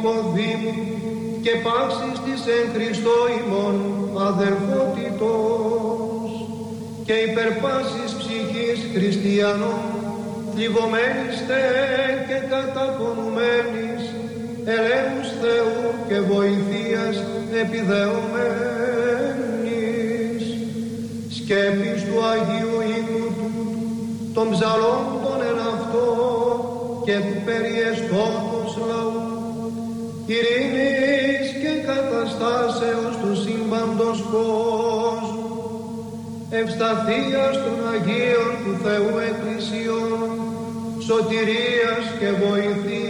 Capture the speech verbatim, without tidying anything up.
Νικοδήμου και πάσης της εν Χριστώ ημών αδελφότητος και υπερπάσης ψυχής χριστιανών θλιβωμένης τε και καταπονουμένης ελέους Θεού και βοηθείας επιδεωμένης σκέπης του Αγίου οίκου του των ψαλόντων εν αυτό και του περιεστώτος λαού ειρήνης και καταστάσεως του σύμπαντος κόσμου ευσταθείας των Αγίων του Θεού Εκκλησιών σωτηρίας και βοηθείας